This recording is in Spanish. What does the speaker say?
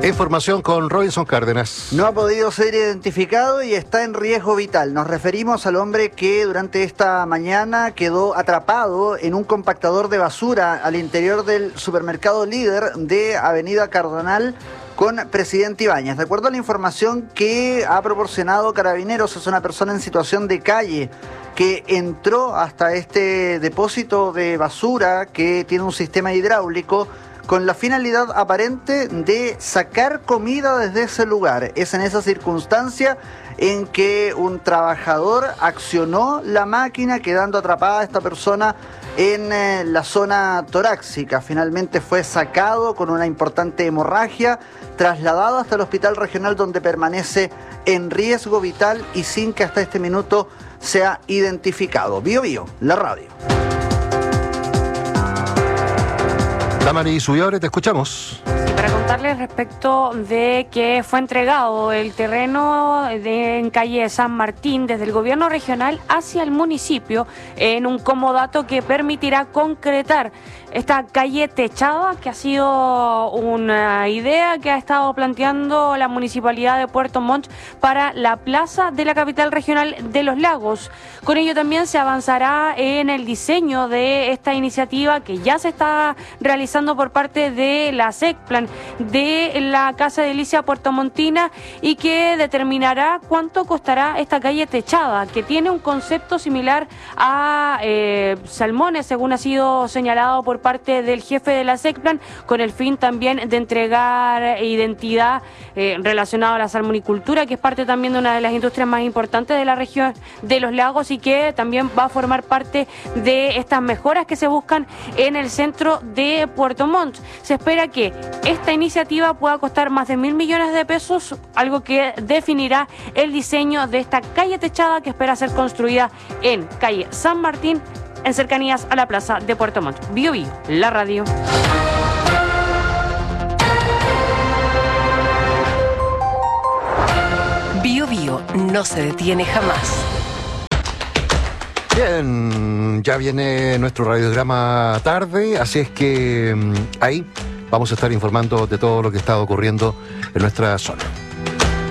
Información con Robinson Cárdenas. No ha podido ser identificado y está en riesgo vital. Nos referimos al hombre que durante esta mañana quedó atrapado en un compactador de basura al interior del supermercado Líder de Avenida Cardonal con Presidente Ibáñez. De acuerdo a la información que ha proporcionado Carabineros, es una persona en situación de calle que entró hasta este depósito de basura que tiene un sistema hidráulico con la finalidad aparente de sacar comida desde ese lugar. Es en esa circunstancia en que un trabajador accionó la máquina, quedando atrapada esta persona en la zona torácica. Finalmente fue sacado con una importante hemorragia, trasladado hasta el hospital regional donde permanece en riesgo vital y sin que hasta este minuto sea identificado. Bio Bio, la radio. Tamari Subiore, te escuchamos. Sí, para contarles respecto de que fue entregado el terreno en calle San Martín desde el gobierno regional hacia el municipio en un comodato que permitirá concretar esta calle techada, que ha sido una idea que ha estado planteando la municipalidad de Puerto Montt para la plaza de la capital regional de Los Lagos. Con ello también se avanzará en el diseño de esta iniciativa que ya se está realizando por parte de la SECPLAN de la Casa de Edilicia puertomontina y que determinará cuánto costará esta calle techada, que tiene un concepto similar a Salmones, según ha sido señalado por parte del jefe de la SECPLAN, con el fin también de entregar identidad relacionada a la salmonicultura, que es parte también de una de las industrias más importantes de la región de Los Lagos y que también va a formar parte de estas mejoras que se buscan en el centro de Puerto Montt. Se espera que esta iniciativa pueda costar más de 1.000 millones de pesos, algo que definirá el diseño de esta calle techada que espera ser construida en calle San Martín, en cercanías a la plaza de Puerto Montt. Bio Bio, la radio. Bio Bio no se detiene jamás. Bien, ya viene nuestro radiograma tarde, así es que ahí vamos a estar informando de todo lo que está ocurriendo en nuestra zona.